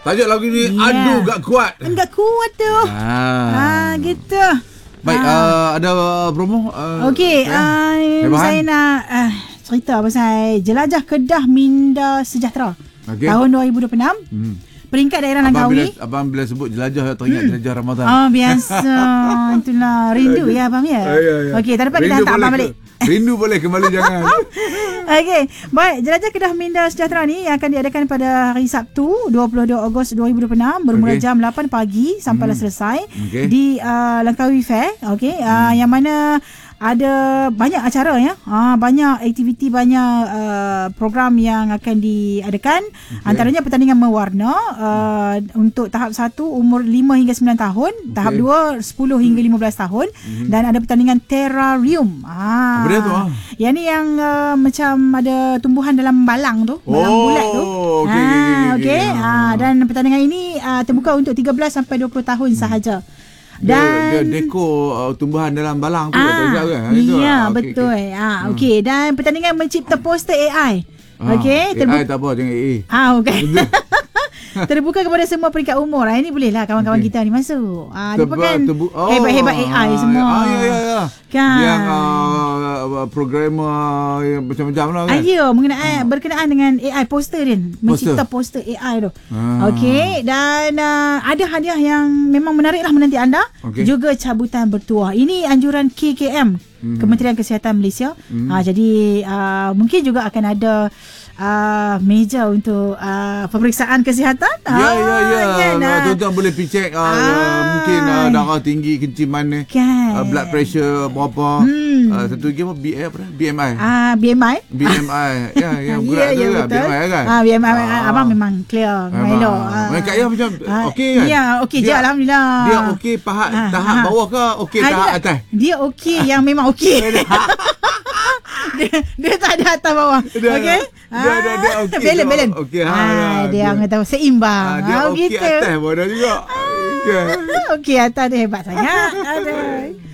Tajuk lagu ni Aduh Gak Kuat. Enggak kuat tu. Gitu. Baik, ada promo? Okey, saya nak cerita pasal Jelajah Kedah Minda Sejahtera tahun 2026. Peringkat daerah Langkawi. Abang bila sebut jelajah teringat jelajah Ramadan. Biasa. Itulah rindu ya abang ya. Okey, tak dapat kita hantar abang balik. Rindu boleh, kembali jangan. Okey, baik. Jelajah Kedah Minda Sejahtera ni akan diadakan pada hari Sabtu 22 Ogos 2026 bermula jam 8 pagi sampailah selesai di Langkawi Fair. Okey, yang mana ada banyak acara ya. Banyak aktiviti, banyak program yang akan diadakan. Antaranya pertandingan mewarna untuk tahap 1 umur 5 hingga 9 tahun, tahap 2 10 hingga 15 tahun dan ada pertandingan terrarium. Apa dia tu? Yang ni yang macam ada tumbuhan dalam balang tu, balang bulat tu. Okey. Dan pertandingan ini terbuka untuk 13 sampai 20 tahun sahaja. Dan dia dekor tumbuhan dalam balang tu kan? Ya, betul. Okey, dan pertandingan mencipta poster AI. Okey, AI tak apa, jangan AI. Okey. Terbuka kepada semua peringkat umur. Ini bolehlah kawan-kawan kita ni masuk. Dia kan hebat-hebat AI semua. Ya. Kan? Yang programmer yang macam-macam lah kan? Ya, berkenaan dengan AI poster dia. Mencipta poster AI tu. Okey, dan ada hadiah yang memang menariklah menanti anda. Juga cabutan bertuah. Ini anjuran KKM, Kementerian Kesihatan Malaysia. Jadi mungkin juga akan ada meja untuk pemeriksaan kesihatan. Tuan-tuan boleh pergi cek mungkin darah tinggi, kencing manis, blood pressure berapa. Satu lagi apa? BMI. BMI. Ya, berat tu lah. BMI kan? BMI abang memang clear. Elok. Kak Ya macam okey kan? Ya, okey je alhamdulillah. Dia okey tahap bawah ke okey tahap atas? Dia okey yang memang okey. Dia tak ada atas bawah. Okey? Dia okey. Balance. Okey. Dia orang kata seimbang. Dia okey atas pun dah juga. Okey atas dia hebat sangat. Aduh.